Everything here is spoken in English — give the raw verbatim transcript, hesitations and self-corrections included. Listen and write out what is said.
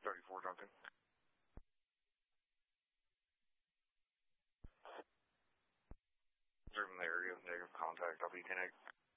thirty-four Duncan. Observing the area, negative contact, I'll be ten eight.